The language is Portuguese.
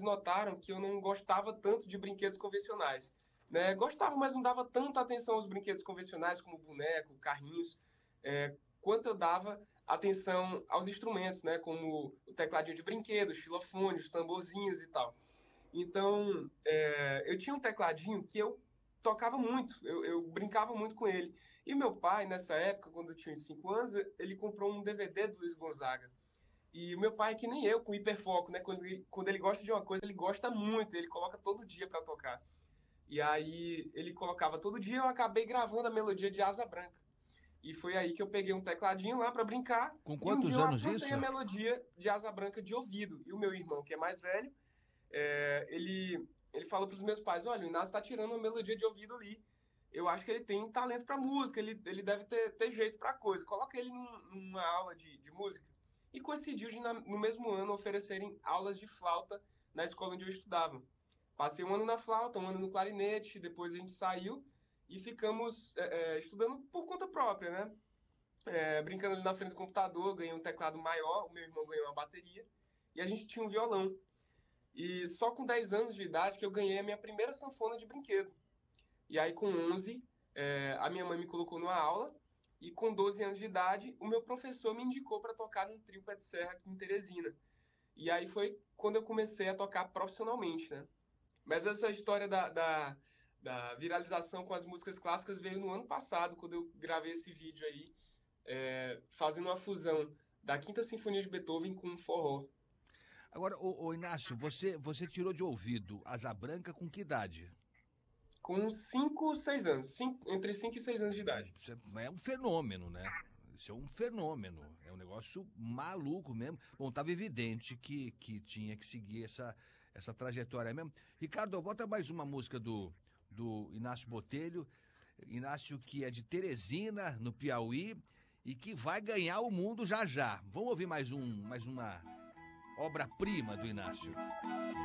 notaram que eu não gostava tanto de brinquedos convencionais. Né? Gostava, mas não dava tanta atenção aos brinquedos convencionais, como boneco, carrinhos, quanto eu dava atenção aos instrumentos, né? Como o tecladinho de brinquedo, os xilofones, os tamborzinhos e tal. Então, eu tinha um tecladinho que eu tocava muito, eu brincava muito com ele. E meu pai, nessa época, quando eu tinha uns 5 anos, ele comprou um DVD do Luiz Gonzaga. E o meu pai, que nem eu, com hiperfoco, né? Quando ele gosta de uma coisa, ele gosta muito, ele coloca todo dia para tocar. E aí ele colocava todo dia, eu acabei gravando a melodia de Asa Branca. E foi aí que eu peguei um tecladinho lá para brincar, Com e um dia quantos eu anos aprontei a isso? melodia de Asa Branca de ouvido. E o meu irmão, que é mais velho, ele falou para os meus pais: olha, o Inácio está tirando uma melodia de ouvido ali. Eu acho que ele tem talento para música, ele deve ter jeito para coisa. Coloca ele numa aula de música. E coincidiu de, no mesmo ano, oferecerem aulas de flauta na escola onde eu estudava. Passei um ano na flauta, um ano no clarinete, depois a gente saiu e ficamos estudando por conta própria, né? Brincando ali na frente do computador, ganhei um teclado maior, o meu irmão ganhou uma bateria e a gente tinha um violão. E só com 10 anos de idade que eu ganhei a minha primeira sanfona de brinquedo. E aí, com 11, a minha mãe me colocou numa aula. E com 12 anos de idade, o meu professor me indicou para tocar num trio pé de serra aqui em Teresina. E aí foi quando eu comecei a tocar profissionalmente, né? Mas essa história da viralização com as músicas clássicas veio no ano passado, quando eu gravei esse vídeo aí, fazendo uma fusão da Quinta Sinfonia de Beethoven com um forró. Agora, ô Inácio, você tirou de ouvido Asa Branca com que idade? Com 5, 6 anos. Entre 5 e 6 anos de idade. Isso é um fenômeno, né? Isso é um fenômeno, é um negócio maluco mesmo. Bom, estava evidente que tinha que seguir essa trajetória mesmo. Ricardo, bota mais uma música do Inácio Botelho. Inácio que é de Teresina, no Piauí, e que vai ganhar o mundo já já. Vamos ouvir mais uma obra-prima do Inácio.